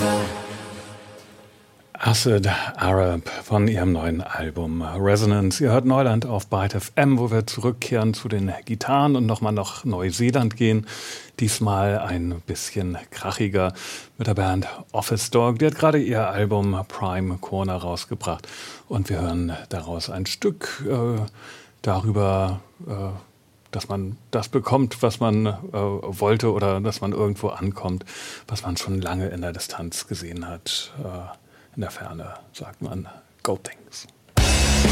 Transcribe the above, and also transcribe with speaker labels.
Speaker 1: Acid Arab von ihrem neuen Album Resonance. Ihr hört Neuland auf Byte FM, wo wir zurückkehren zu den Gitarren und nochmal nach Neuseeland gehen. Diesmal ein bisschen krachiger mit der Band Office Dog. Die hat gerade ihr Album Prime Corner rausgebracht und wir hören daraus ein Stück darüber, dass man das bekommt, was man wollte, oder dass man irgendwo ankommt, was man schon lange in der Distanz gesehen hat. In der Ferne sagt man Go Things.